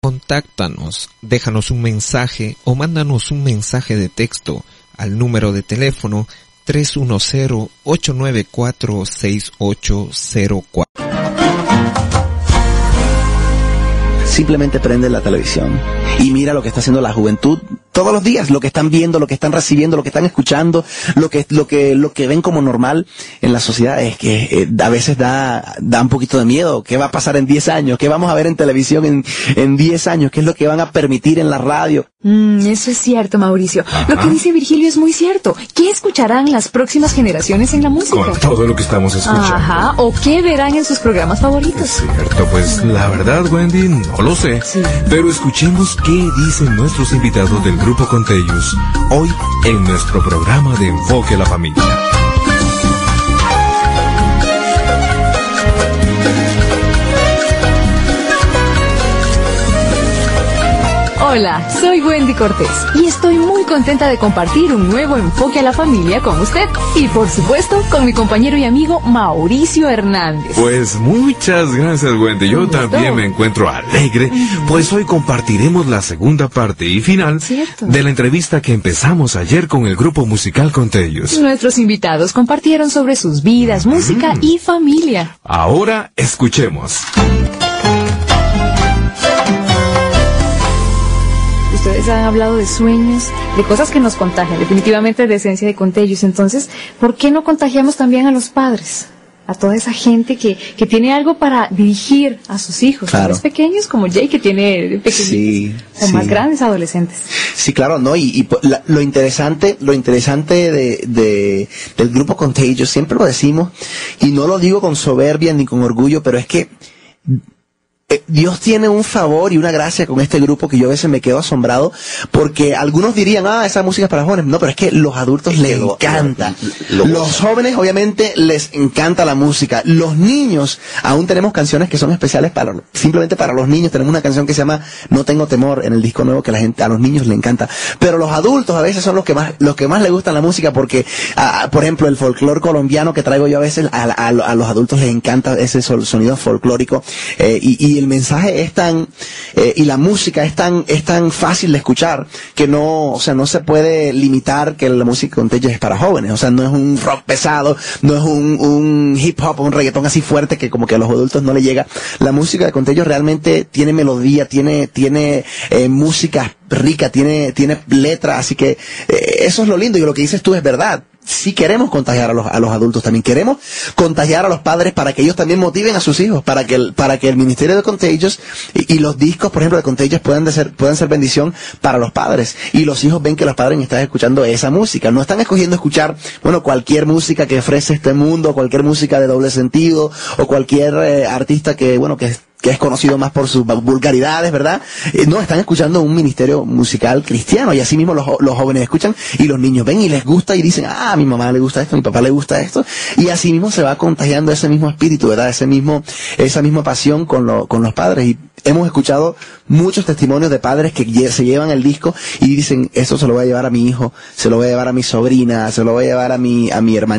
Contáctanos, déjanos un mensaje o mándanos un mensaje de texto al número de teléfono 310-894-6804. Simplemente prende la televisión y mira lo que está haciendo la juventud todos los días, lo que están viendo, lo que están recibiendo, lo que están escuchando, lo que ven como normal en la sociedad. Es que a veces da un poquito de miedo. ¿Qué va a pasar en 10 años? ¿Qué vamos a ver en televisión en 10 años? ¿Qué es lo que van a permitir en la radio? Eso es cierto, Mauricio. Ajá. Lo que dice Virgilio es muy cierto. ¿Qué escucharán las próximas generaciones en la música? Con todo lo que estamos escuchando. Ajá, o qué verán en sus programas favoritos. Es cierto, pues la verdad, Wendy, no lo sé. Sí. Pero escuchemos qué dicen nuestros invitados del Grupo Contagious hoy en nuestro programa de Enfoque a la Familia. Hola, soy Wendy Cortés y estoy muy contenta de compartir un nuevo enfoque a la familia con usted y por supuesto con mi compañero y amigo Mauricio Hernández. Pues muchas gracias, Wendy. Yo también me encuentro alegre, pues hoy compartiremos la segunda parte y final de la entrevista que empezamos ayer con el grupo musical Contagious. Nuestros invitados compartieron sobre sus vidas, música y familia. Ahora escuchemos. Ustedes han hablado de sueños, de cosas que nos contagian, definitivamente de esencia de Contagious. Entonces, ¿por qué no contagiamos también a los padres? A toda esa gente que tiene algo para dirigir a sus hijos, claro. Los pequeños como Jay, que tiene pequeñitos, o más grandes adolescentes. Sí, claro, no, lo interesante del grupo Contagious, siempre lo decimos, y no lo digo con soberbia ni con orgullo, pero es que Dios tiene un favor y una gracia con este grupo que yo a veces me quedo asombrado, porque algunos dirían, esa música es para jóvenes. No, pero es que los adultos les encanta. Los jóvenes, obviamente, les encanta la música. Los niños, aún tenemos canciones que son especiales simplemente para los niños. Tenemos una canción que se llama No Tengo Temor en el disco nuevo que a los niños les encanta. Pero los adultos a veces son los que más les gustan la música, porque, por ejemplo, el folclore colombiano que traigo yo a veces, a los adultos les encanta ese sonido folclórico, y el mensaje es tan y la música es tan fácil de escuchar que no se puede limitar que la música Contagious es para jóvenes. O sea, no es un rock pesado, no es un hip hop o un reggaetón así fuerte que como que a los adultos no le llega. La música de Contagious realmente tiene melodía, tiene música rica, tiene letra, así que eso es lo lindo, y lo que dices tú es verdad. Sí queremos contagiar a los adultos también, queremos contagiar a los padres para que ellos también motiven a sus hijos, para que el ministerio de Contagious y los discos, por ejemplo, de Contagious puedan ser bendición para los padres, y los hijos ven que los padres están escuchando esa música, no están escogiendo escuchar, cualquier música que ofrece este mundo, cualquier música de doble sentido, o cualquier artista que es conocido más por sus vulgaridades, ¿verdad? No, están escuchando un ministerio musical cristiano, y así mismo los jóvenes escuchan, y los niños ven y les gusta y dicen, a mi mamá le gusta esto, a mi papá le gusta esto, y así mismo se va contagiando ese mismo espíritu, ¿verdad? Esa misma pasión con los padres. Y hemos escuchado muchos testimonios de padres que se llevan el disco y dicen, esto se lo voy a llevar a mi hijo, se lo voy a llevar a mi sobrina, se lo voy a llevar a mi hermanita.